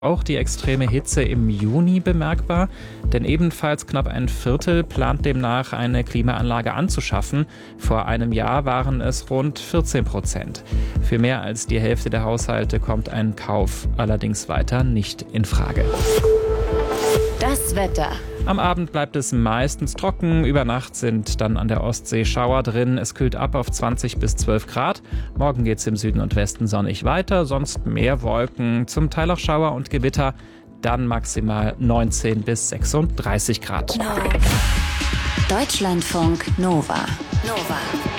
Auch die extreme Hitze im Juni bemerkbar, denn ebenfalls knapp ein Viertel plant demnach, eine Klimaanlage anzuschaffen. Vor einem Jahr waren es rund 14%. Für mehr als die Hälfte der Haushalte kommt ein Kauf allerdings weiter nicht in Frage. Das Wetter. Am Abend bleibt es meistens trocken, über Nacht sind dann an der Ostsee Schauer drin, es kühlt ab auf 20 bis 12 Grad. Morgen geht es im Süden und Westen sonnig weiter, sonst mehr Wolken, zum Teil auch Schauer und Gewitter, dann maximal 19 bis 36 Grad. Deutschlandfunk Nova.